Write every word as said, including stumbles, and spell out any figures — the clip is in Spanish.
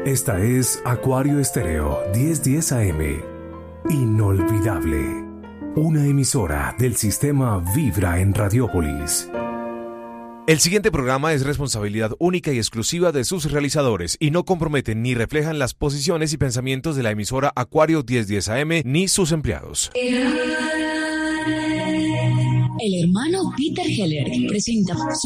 Esta es Acuario Estéreo diez diez A M. Inolvidable. Una emisora del sistema Vibra en Radiópolis. El siguiente programa es responsabilidad única y exclusiva de sus realizadores y no comprometen ni reflejan las posiciones y pensamientos de la emisora Acuario diez diez A M ni sus empleados. El hermano Peter Heller presenta